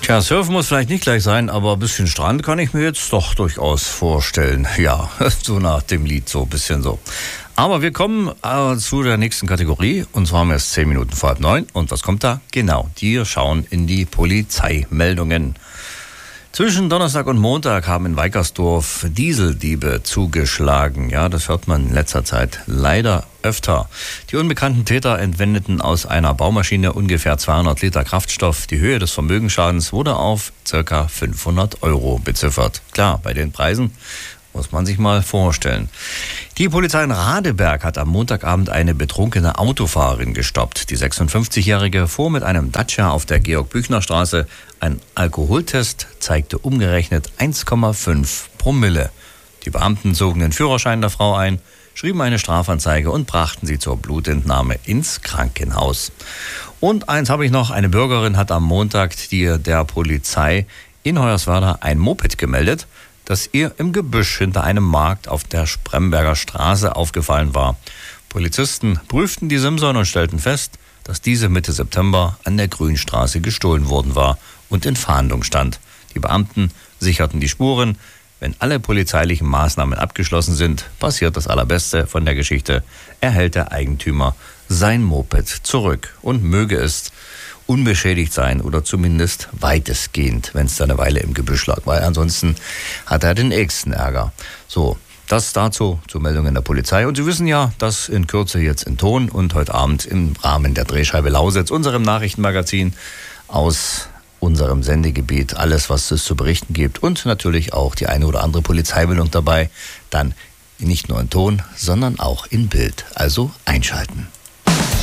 Tja, Surfen muss vielleicht nicht gleich sein, aber ein bisschen Strand kann ich mir jetzt doch durchaus vorstellen. Ja, so nach dem Lied, so ein bisschen so. Aber wir kommen zu der nächsten Kategorie, und zwar haben wir es 10 Minuten vor 8:30. Und was kommt da? Genau, wir schauen in die Polizeimeldungen. Zwischen Donnerstag und Montag haben in Weikersdorf Dieseldiebe zugeschlagen. Ja, das hört man in letzter Zeit leider öfter. Die unbekannten Täter entwendeten aus einer Baumaschine ungefähr 200 Liter Kraftstoff. Die Höhe des Vermögensschadens wurde auf ca. 500 Euro beziffert. Klar, bei den Preisen muss man sich mal vorstellen. Die Polizei in Radeberg hat am Montagabend eine betrunkene Autofahrerin gestoppt. Die 56-Jährige fuhr mit einem Dacia auf der Georg-Büchner-Straße. Ein Alkoholtest zeigte umgerechnet 1,5 Promille. Die Beamten zogen den Führerschein der Frau ein, schrieben eine Strafanzeige und brachten sie zur Blutentnahme ins Krankenhaus. Und eins habe ich noch. Eine Bürgerin hat am Montag der Polizei in Hoyerswerda ein Moped gemeldet, das ihr im Gebüsch hinter einem Markt auf der Spremberger Straße aufgefallen war. Polizisten prüften die Simson und stellten fest, dass diese Mitte September an der Grünstraße gestohlen worden war und in Fahndung stand. Die Beamten sicherten die Spuren. Wenn alle polizeilichen Maßnahmen abgeschlossen sind, passiert das Allerbeste von der Geschichte. Erhält der Eigentümer sein Moped zurück und möge es unbeschädigt sein oder zumindest weitestgehend, wenn es da eine Weile im Gebüsch lag, weil ansonsten hat er den nächsten Ärger. So, das dazu zur Meldung der Polizei. Und Sie wissen ja, dass in Kürze jetzt in Ton und heute Abend im Rahmen der Drehscheibe Lausitz, unserem Nachrichtenmagazin aus unserem Sendegebiet, alles, was es zu berichten gibt und natürlich auch die eine oder andere Polizeimeldung dabei, dann nicht nur in Ton, sondern auch in Bild. Also einschalten.